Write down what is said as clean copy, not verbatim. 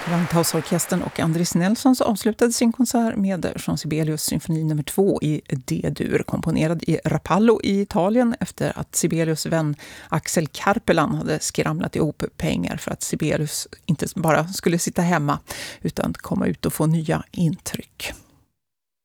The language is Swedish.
Brandthausorkestern och Andris Nelsons avslutade sin konsert med Jean Sibelius symfoni nummer 2 i D-dur, komponerad i Rapallo i Italien efter att Sibelius vän Axel Karpelan hade skramlat ihop pengar för att Sibelius inte bara skulle sitta hemma utan komma ut och få nya intryck.